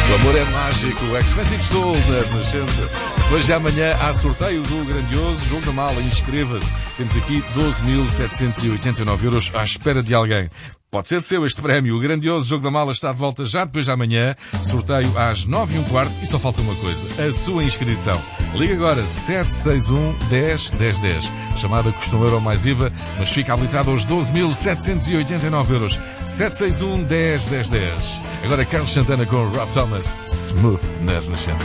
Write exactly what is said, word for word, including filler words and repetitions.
O amor é mágico, Expensive Soul na Renascença. Hoje e amanhã há sorteio do grandioso Jogo da Mala. Inscreva-se. Temos aqui doze mil setecentos e oitenta e nove euros à espera de alguém. Pode ser seu este prémio. O grandioso Jogo da Mala está de volta já depois de amanhã. Sorteio às nove e um quarto. E só falta uma coisa. A sua inscrição. Liga agora sete seis um, dez, dez, dez. Chamada custa um euro mais I V A, mas fica habilitado aos doze mil setecentos e oitenta e nove euros. sete seis um, dez, dez, dez. Agora Carlos Santana com Rob Thomas. Smooth na Renascença.